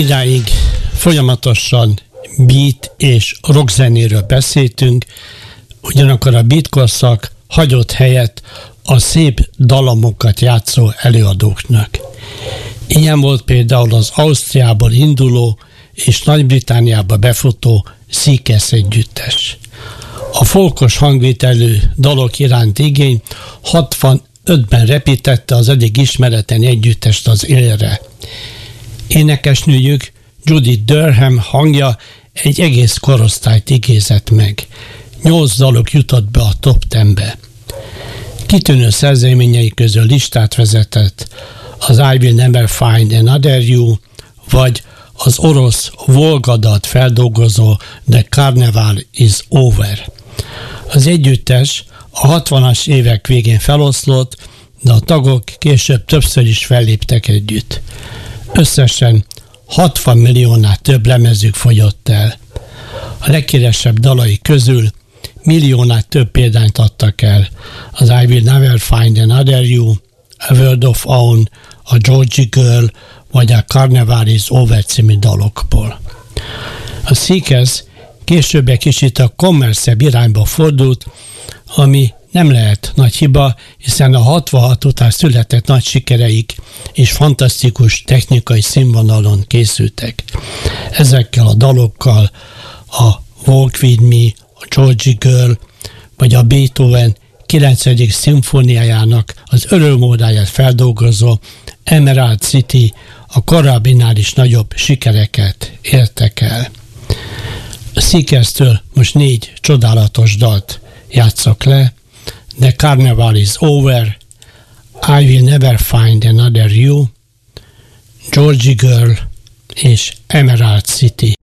Idáig folyamatosan beat és rock zenéről beszéltünk, ugyanakkor a beat korszak hagyott helyet a szép dalamokat játszó előadóknak. Ilyen volt például az Ausztriából induló és Nagy-Britanniába befutó Seekers együttes. A folkos hangvételű dalok iránt igény 65-ben repítette az eddig ismeretlen együttest az élre. Énekesnőjük Judith Durham hangja egy egész korosztályt igézett meg. 8 dalok jutott be a top 10-be. Kitűnő szerzeményei közül listát vezetett az I Will Never Find Another You, vagy az orosz Volga-dalt feldolgozó The Carnival is Over. Az együttes a 60-as évek végén feloszlott, de a tagok később többször is felléptek együtt. Összesen 60 milliónál több lemezük fogyott el. A leghíresebb dalai közül milliónál több példányt adtak el az I Will Never Find Another You, A World of Own, a Georgie Girl vagy a Carnival is Over című dalokból. A Seekers később egy kicsit a kommerszebb irányba fordult, ami nem lehet nagy hiba, hiszen a 66 után született nagy sikereik és fantasztikus technikai színvonalon készültek. Ezekkel a dalokkal a Walk With Me, a Georgie Girl vagy a Beethoven 9. szimfóniájának az örömódáját feldolgozó Emerald City a korábbinál is nagyobb sikereket értek el. A Seekers-től most 4 csodálatos dalt játszok le: The Carnival is Over, I Will Never Find Another You, Georgie Girl és Emerald City.